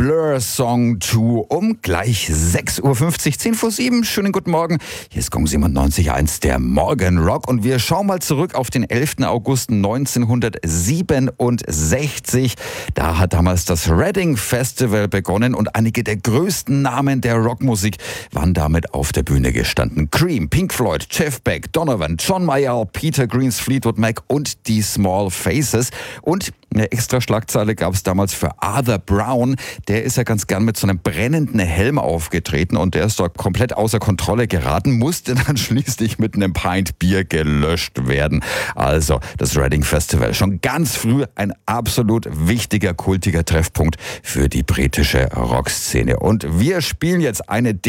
Blur Song 2 um gleich 6.50 Uhr, 10 vor 7. Schönen guten Morgen. Hier ist Gong 97.1, der Morgen Rock. Und wir schauen mal zurück auf den 11. August 1967. Da hat damals das Reading Festival begonnen und einige der größten Namen der Rockmusik waren damit auf der Bühne gestanden. Cream, Pink Floyd, Jeff Beck, Donovan, John Mayall, Peter Green's Fleetwood Mac und die Small Faces. Und eine extra Schlagzeile gab es damals für Arthur Brown. Der ist ja ganz gern mit so einem brennenden Helm aufgetreten und der ist dort komplett außer Kontrolle geraten, musste dann schließlich mit einem Pint Bier gelöscht werden. Also das Reading Festival, schon ganz früh ein absolut wichtiger, kultiger Treffpunkt für die britische Rockszene. Und wir spielen jetzt eine